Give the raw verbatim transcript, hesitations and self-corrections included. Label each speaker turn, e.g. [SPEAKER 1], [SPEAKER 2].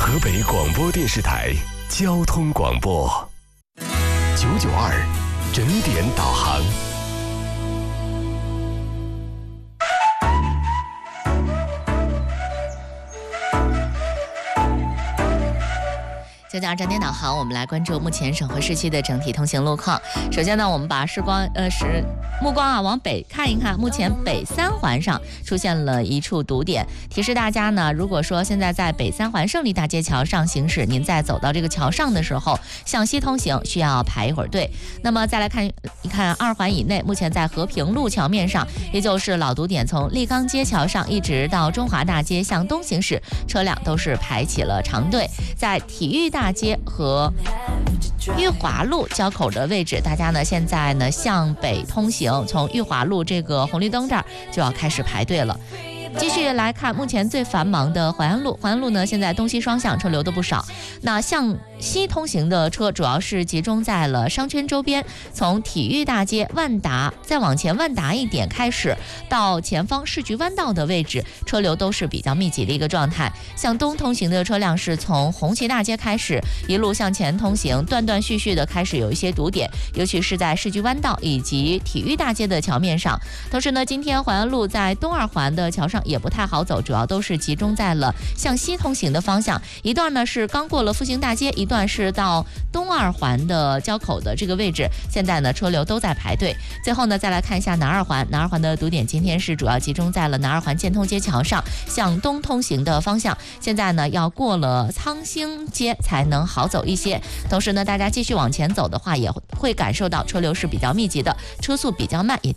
[SPEAKER 1] 河北广播电视台交通广播九九二整点导航。
[SPEAKER 2] 九九二整点导航，我们来关注目前省会市区的整体通行路况。首先呢，我们把视光呃是目光啊往北看一看，目前北三环上出现了一处堵点，提示大家呢，如果说现在在北三环胜利大街桥上行驶，您在走到这个桥上的时候，向西通行需要排一会儿队。那么再来看一看二环以内，目前在和平路桥面上，也就是老堵点，从立刚街桥上一直到中华大街向东行驶，车辆都是排起了长队。在体育大街和裕华路交口的位置，大家呢现在呢向北通行，从裕华路这个红绿灯这儿就要开始排队了。继续来看目前最繁忙的淮安路，淮安路呢现在东西双向车流都不少，那向西通行的车主要是集中在了商圈周边，从体育大街、万达再往前万达一点开始，到前方市局弯道的位置，车流都是比较密集的一个状态。向东通行的车辆是从红旗大街开始一路向前通行，断断续续的开始有一些堵点，尤其是在市局弯道以及体育大街的桥面上。同时呢，今天淮安路在东二环的桥上也不太好走，主要都是集中在了向西通行的方向，一段呢是刚过了复兴大街，一段是到东二环的交口的这个位置，现在呢车流都在排队。最后呢再来看一下南二环，南二环的堵点今天是主要集中在了南二环建通街桥上向东通行的方向，现在呢要过了苍兴街才能好走一些。同时呢大家继续往前走的话，也会感受到车流是比较密集的，车速比较慢，也